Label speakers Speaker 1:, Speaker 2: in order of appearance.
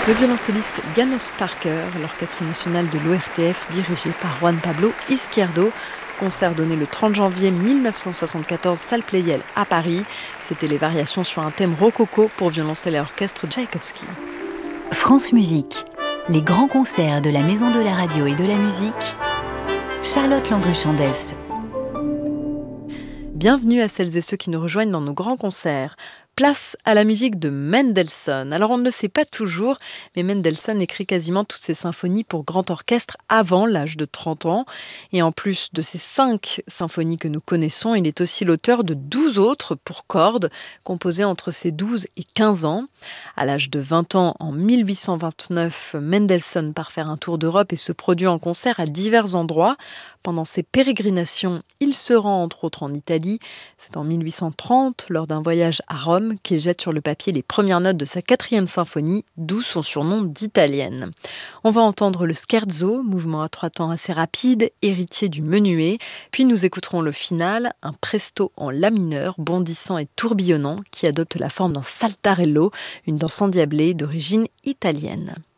Speaker 1: Le violoncelliste János Starker, l'Orchestre national de l'ORTF dirigé par Juan Pablo Izquierdo. Concert donné le 30 janvier 1974, salle Pleyel à Paris. C'était les variations sur un thème rococo pour violoncelle et orchestre Tchaïkovski.
Speaker 2: France Musique, les grands concerts de la Maison de la Radio et de la Musique. Charlotte Landru-Chandès.
Speaker 1: Bienvenue à celles et ceux qui nous rejoignent dans nos grands concerts. Place à la musique de Mendelssohn. Alors on ne le sait pas toujours, mais Mendelssohn écrit quasiment toutes ses symphonies pour grand orchestre avant l'âge de 30 ans. Et en plus de ces 5 symphonies que nous connaissons, il est aussi l'auteur de 12 autres pour cordes, composées entre ses 12 et 15 ans. À l'âge de 20 ans, en 1829, Mendelssohn part faire un tour d'Europe et se produit en concert à divers endroits. Pendant ses pérégrinations, il se rend entre autres en Italie. C'est en 1830, lors d'un voyage à Rome, qu'il jette sur le papier les premières notes de sa 4e symphonie, d'où son surnom d'italienne. On va entendre le scherzo, mouvement à 3 temps assez rapide, héritier du menuet. Puis nous écouterons le final, un presto en la mineur, bondissant et tourbillonnant, qui adopte la forme d'un saltarello, une danse endiablée d'origine italienne.